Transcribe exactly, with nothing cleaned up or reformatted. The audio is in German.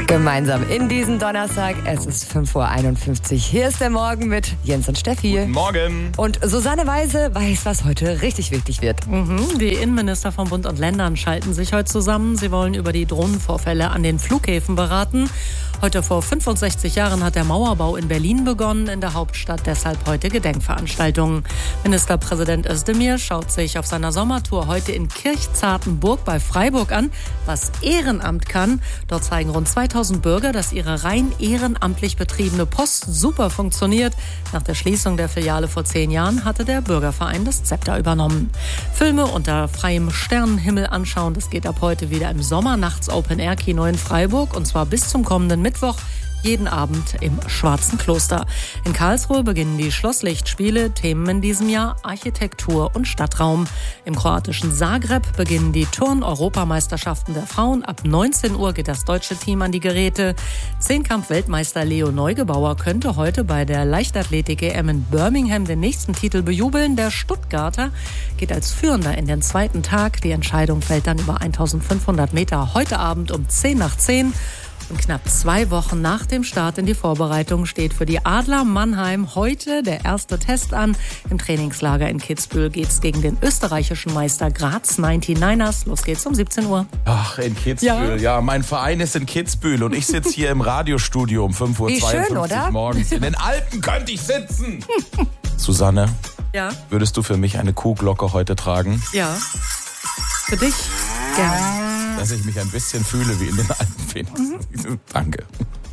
Gemeinsam in diesen Donnerstag. Es ist fünf Uhr einundfünfzig. Hier ist der Morgen mit Jens und Steffi. Guten Morgen. Und Susanne Weise weiß, was heute richtig wichtig wird. Mhm. Die Innenminister von Bund und Ländern schalten sich heute zusammen. Sie wollen über die Drohnenvorfälle an den Flughäfen beraten. Heute vor fünfundsechzig Jahren hat der Mauerbau in Berlin begonnen, in der Hauptstadt deshalb heute Gedenkveranstaltungen. Ministerpräsident Özdemir schaut sich auf seiner Sommertour heute in Kirchzartenburg bei Freiburg an, was Ehrenamt kann. Dort zeigen rund zweitausend Bürger, dass ihre rein ehrenamtlich betriebene Post super funktioniert. Nach der Schließung der Filiale vor zehn Jahren hatte der Bürgerverein das Zepter übernommen. Filme unter freiem Sternenhimmel anschauen, das geht ab heute wieder im Sommernachts-Open-Air-Kino in Freiburg und zwar bis zum kommenden Mittwoch. Jeden Abend im Schwarzen Kloster. In Karlsruhe beginnen die Schlosslichtspiele. Themen in diesem Jahr Architektur und Stadtraum. Im kroatischen Zagreb beginnen die Turn-Europameisterschaften der Frauen. Ab neunzehn Uhr geht das deutsche Team an die Geräte. Zehnkampf-Weltmeister Leo Neugebauer könnte heute bei der Leichtathletik-E M in Birmingham den nächsten Titel bejubeln. Der Stuttgarter geht als Führender in den zweiten Tag. Die Entscheidung fällt dann über eintausendfünfhundert Meter heute Abend um zehn nach zehn. Und knapp zwei Wochen nach dem Start in die Vorbereitung steht für die Adler Mannheim heute der erste Test an. Im Trainingslager in Kitzbühel geht's gegen den österreichischen Meister Graz neunundneunzigers. Los geht's um siebzehn Uhr. Ach, in Kitzbühel. Ja, ja, mein Verein ist in Kitzbühel und ich sitze hier im Radiostudio um fünf Uhr zweiundfünfzig morgens. In den Alpen könnte ich sitzen. Susanne, Ja? würdest du für mich eine Kuhglocke heute tragen? Ja. Für dich? Gerne. Dass ich mich ein bisschen fühle wie in den Alpenfilmen. Mhm. Danke.